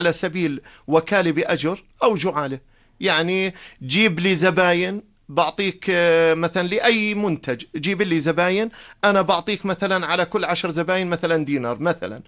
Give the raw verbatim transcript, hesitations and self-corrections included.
على سبيل وكالة بأجر أو جعالة. يعني جيب لي زباين، بعطيك آه، مثلا لأي منتج جيب لي زباين، أنا بعطيك مثلا على كل عشر زباين مثلا دينار مثلا،